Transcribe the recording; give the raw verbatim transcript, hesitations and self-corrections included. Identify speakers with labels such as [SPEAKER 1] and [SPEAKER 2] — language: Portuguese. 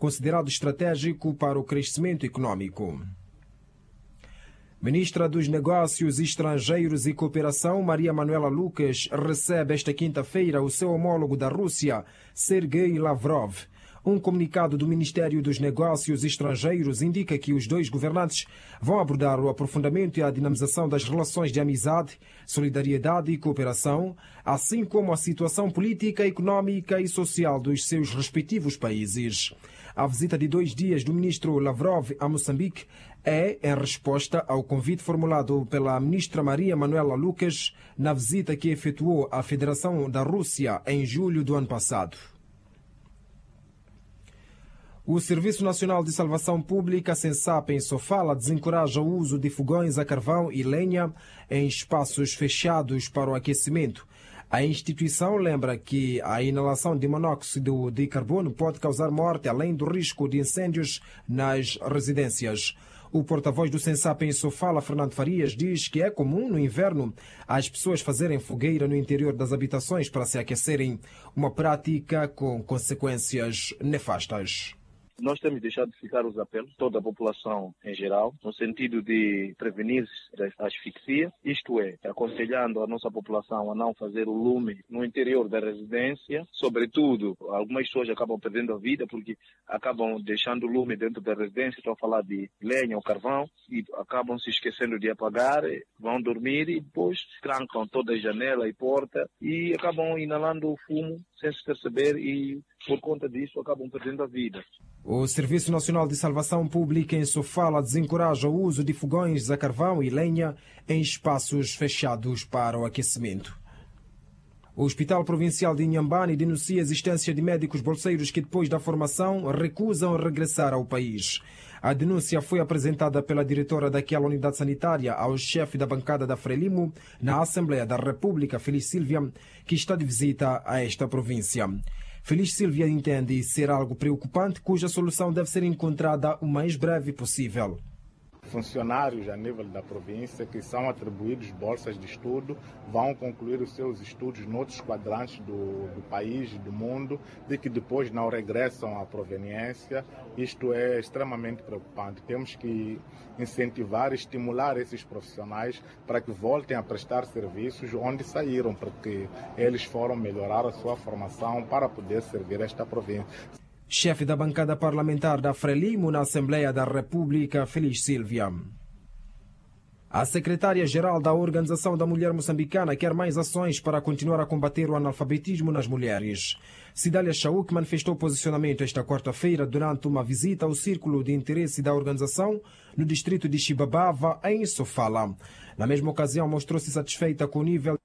[SPEAKER 1] considerado estratégico para o crescimento econômico. Ministra dos Negócios Estrangeiros e Cooperação, Maria Manuela Lucas, recebe esta quinta-feira o seu homólogo da Rússia, Sergei Lavrov. Um comunicado do Ministério dos Negócios Estrangeiros indica que os dois governantes vão abordar o aprofundamento e a dinamização das relações de amizade, solidariedade e cooperação, assim como a situação política, econômica e social dos seus respectivos países. A visita de dois dias do ministro Lavrov a Moçambique é em resposta ao convite formulado pela ministra Maria Manuela Lucas na visita que efetuou à Federação da Rússia em julho do ano passado. O Serviço Nacional de Salvação Pública, SENSAP, em Sofala, desencoraja o uso de fogões a carvão e lenha em espaços fechados para o aquecimento. A instituição lembra que a inalação de monóxido de carbono pode causar morte, além do risco de incêndios nas residências. O porta-voz do SENSAP em Sofala, Fernando Farias, diz que é comum no inverno as pessoas fazerem fogueira no interior das habitações para se aquecerem, uma prática com consequências nefastas.
[SPEAKER 2] Nós temos deixado de ficar os apelos, toda a população em geral, no sentido de prevenir a asfixia, isto é, aconselhando a nossa população a não fazer o lume no interior da residência. Sobretudo, algumas pessoas acabam perdendo a vida porque acabam deixando o lume dentro da residência, estou a falar de lenha ou carvão, e acabam se esquecendo de apagar, vão dormir e depois trancam toda a janela e porta e acabam inalando o fumo sem se perceber e, por conta disso, acabam perdendo a vida.
[SPEAKER 1] O Serviço Nacional de Salvação Pública em Sofala desencoraja o uso de fogões a carvão e lenha em espaços fechados para o aquecimento. O Hospital Provincial de Inhambane denuncia a existência de médicos bolseiros que, depois da formação, recusam regressar ao país. A denúncia foi apresentada pela diretora daquela unidade sanitária ao chefe da bancada da Frelimo na Assembleia da República, Feliz Silvia, que está de visita a esta província. Feliz Silvia entende ser algo preocupante, cuja solução deve ser encontrada o mais breve possível.
[SPEAKER 3] Funcionários a nível da província que são atribuídos bolsas de estudo vão concluir os seus estudos noutros quadrantes do, do país e do mundo e que depois não regressam à proveniência. Isto é extremamente preocupante. Temos que incentivar e estimular esses profissionais para que voltem a prestar serviços onde saíram, porque eles foram melhorar a sua formação para poder servir esta província.
[SPEAKER 1] Chefe da bancada parlamentar da Frelimo na Assembleia da República, Feliz Silvia. A secretária-geral da Organização da Mulher Moçambicana quer mais ações para continuar a combater o analfabetismo nas mulheres. Cidália Chauk manifestou posicionamento esta quarta-feira durante uma visita ao Círculo de Interesse da organização no distrito de Xibabava, em Sofala. Na mesma ocasião, mostrou-se satisfeita com o nível